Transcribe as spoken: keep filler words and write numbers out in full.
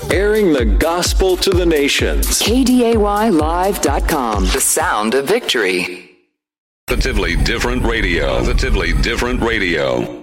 airing the gospel to the nations. K D A Y live dot com, the sound of victory. Positively different radio. Positively different radio.